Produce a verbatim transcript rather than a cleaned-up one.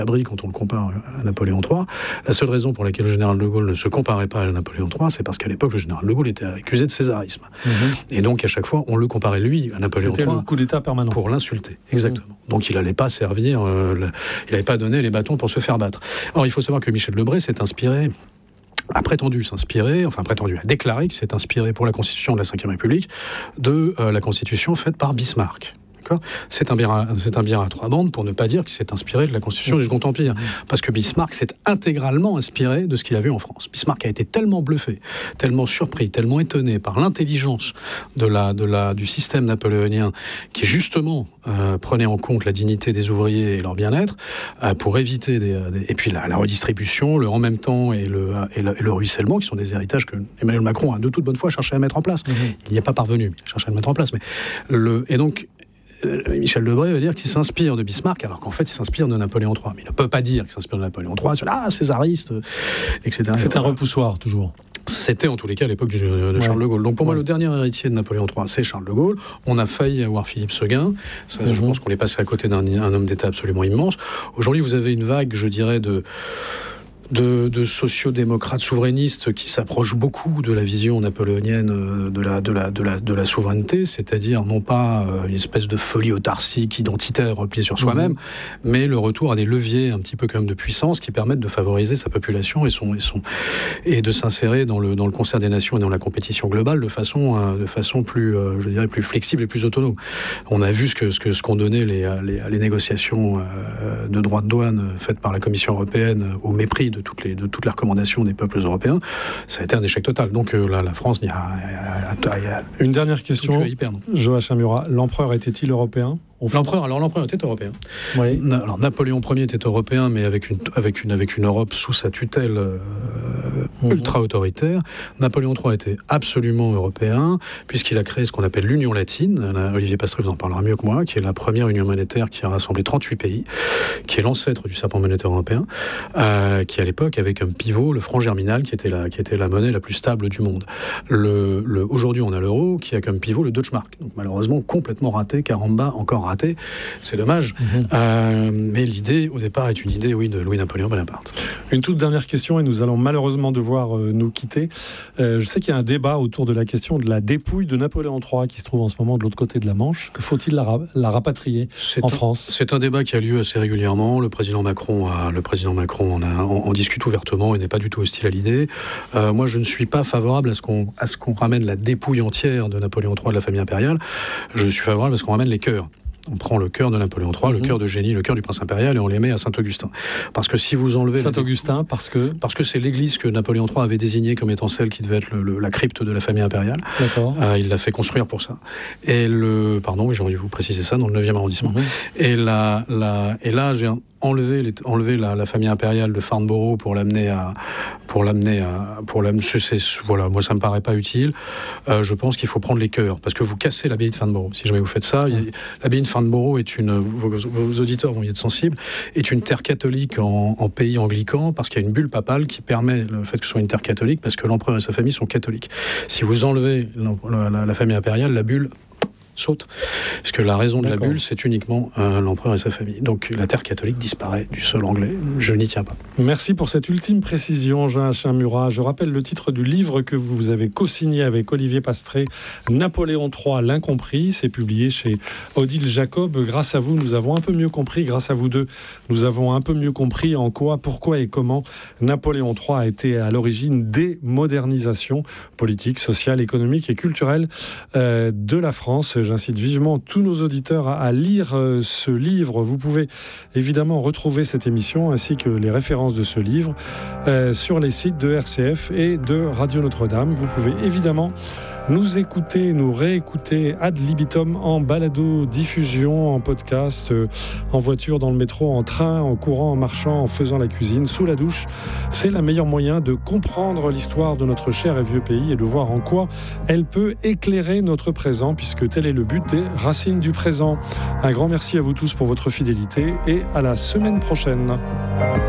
abri quand on le compare à Napoléon trois. La seule raison pour laquelle le général de Gaulle ne se comparait pas à Napoléon trois, c'est parce qu'à l'époque, le général de Gaulle était accusé de césarisme. Mmh. Et donc, à chaque fois, on le comparait, lui, à Napoléon C'était trois. C'était le coup d'État permanent. Pour l'insulter, exactement. Mmh. Donc, il n'allait pas servir, euh, le, il n'allait pas donner les bâtons pour se faire battre. Or, il faut savoir que Michel Debré s'est inspiré a prétendu s'inspirer, enfin prétendu, a déclaré qu'il s'est inspiré pour la Constitution de la cinquième République de euh, la Constitution faite par Bismarck. C'est un, bien, c'est un bien à trois bandes pour ne pas dire qu'il s'est inspiré de la Constitution du Second Empire. Parce que Bismarck s'est intégralement inspiré de ce qu'il a vu en France. Bismarck a été tellement bluffé, tellement surpris, tellement étonné par l'intelligence de la, de la, du système napoléonien qui justement euh, prenait en compte la dignité des ouvriers et leur bien-être euh, pour éviter des, des, et puis la, la redistribution, le en même temps et le, et, le, et le ruissellement qui sont des héritages que Emmanuel Macron a de toute bonne foi cherché à mettre en place. Mmh. Il n'y a pas parvenu, il a cherché à le mettre en place. Mais le, et donc Michel Debré veut dire qu'il s'inspire de Bismarck, alors qu'en fait, il s'inspire de Napoléon trois. Mais il ne peut pas dire qu'il s'inspire de Napoléon trois. C'est là, ah, césariste, et cetera. C'est un repoussoir, toujours. C'était en tous les cas à l'époque de ouais. Charles de Gaulle. Donc pour ouais. moi, le dernier héritier de Napoléon trois, c'est Charles de Gaulle. On a failli avoir Philippe Séguin. Ça, mm-hmm. Je pense qu'on est passé à côté d'un un homme d'État absolument immense. Aujourd'hui, vous avez une vague, je dirais, de... De, de sociodémocrates souverainistes qui s'approchent beaucoup de la vision napoléonienne de la, de la, de la, de la souveraineté, c'est-à-dire non pas une espèce de folie autarcique, identitaire, repliée sur soi-même, mmh. mais le retour à des leviers un petit peu comme de puissance qui permettent de favoriser sa population et, son, et, son, et de s'insérer dans le, dans le concert des nations et dans la compétition globale de façon, de façon plus, je dirais, plus flexible et plus autonome. On a vu ce, que, ce, que, ce qu'ont donné les, les, les négociations de droits de douane faites par la Commission européenne au mépris de Toutes les, de toutes les recommandations des peuples européens, ça a été un échec total. Donc euh, là, la France, il y a, il y a, il y a une dernière question, Joachim Murat, l'empereur était-il européen? L'empereur, alors l'empereur était européen. Oui. Na, alors Napoléon Ier était européen, mais avec une, avec une, avec une Europe sous sa tutelle euh, mmh. ultra-autoritaire. Napoléon trois était absolument européen, puisqu'il a créé ce qu'on appelle l'Union latine. Olivier Pastré vous en parlera mieux que moi, qui est la première union monétaire qui a rassemblé trente-huit pays, qui est l'ancêtre du serpent monétaire européen, euh, qui à l'époque avait comme pivot le franc germinal, qui était la, qui était la monnaie la plus stable du monde. Le, le, aujourd'hui, on a l'euro, qui a comme pivot le Deutschmark. Donc malheureusement, complètement raté, caramba, encore raté. C'est dommage, mmh. euh, mais l'idée au départ est une idée, oui, de Louis-Napoléon Bonaparte. Une toute dernière question et nous allons malheureusement devoir euh, nous quitter. Euh, je sais qu'il y a un débat autour de la question de la dépouille de Napoléon trois qui se trouve en ce moment de l'autre côté de la Manche. Que faut-il la, ra- la rapatrier c'est en un, France? C'est un débat qui a lieu assez régulièrement. Le président Macron, a, le président Macron en, a, en, en discute ouvertement et n'est pas du tout hostile à l'idée. Euh, moi, je ne suis pas favorable à ce qu'on, à ce qu'on ramène la dépouille entière de Napoléon trois de la famille impériale. Je suis favorable à ce qu'on ramène les cœurs. On prend le cœur de Napoléon trois, mmh. le cœur de Génie, le cœur du prince impérial et on les met à Saint-Augustin. Parce que si vous enlevez... Saint-Augustin, la... parce que... Parce que c'est l'église que Napoléon trois avait désignée comme étant celle qui devait être le, le, la crypte de la famille impériale. D'accord. Euh, il l'a fait construire pour ça. Et le... Pardon, oui, j'aurais dû vous préciser ça, dans le neuvième arrondissement. Mmh. Et, la, la... et là, j'ai un... enlever, les, enlever la, la famille impériale de Farnborough pour l'amener à, pour l'amener à, pour l'amener, c'est, voilà, moi ça me paraît pas utile. Euh, je pense qu'il faut prendre les cœurs, parce que vous cassez l'abbaye de Farnborough. Si jamais vous faites ça, mmh. l'abbaye de Farnborough est une, vos, vos auditeurs vont y être sensibles, est une terre catholique en, en pays anglican, parce qu'il y a une bulle papale qui permet le fait que ce soit une terre catholique, parce que l'empereur et sa famille sont catholiques. Si vous enlevez la, la, la famille impériale, la bulle saute. Parce que la raison de D'accord. la bulle, c'est uniquement euh, l'empereur et sa famille. Donc la terre catholique disparaît du sol anglais. Je n'y tiens pas. Merci pour cette ultime précision, Joachim Murat. Je rappelle le titre du livre que vous avez co-signé avec Olivier Pastré, Napoléon trois, l'incompris. C'est publié chez Odile Jacob. Grâce à vous, nous avons un peu mieux compris. Grâce à vous deux, nous avons un peu mieux compris en quoi, pourquoi et comment Napoléon trois a été à l'origine des modernisations politiques, sociales, économiques et culturelles euh, de la France. J'incite vivement tous nos auditeurs à, à lire euh, ce livre. Vous pouvez évidemment retrouver cette émission ainsi que les références de ce livre euh, sur les sites de R C F et de Radio Notre-Dame. Vous pouvez évidemment nous écouter, nous réécouter ad libitum en balado, diffusion, en podcast, euh, en voiture, dans le métro, en train, en courant, en marchant, en faisant la cuisine, sous la douche. C'est le meilleur moyen de comprendre l'histoire de notre cher et vieux pays et de voir en quoi elle peut éclairer notre présent, puisque tel est le but des Racines du présent. Un grand merci à vous tous pour votre fidélité et à la semaine prochaine.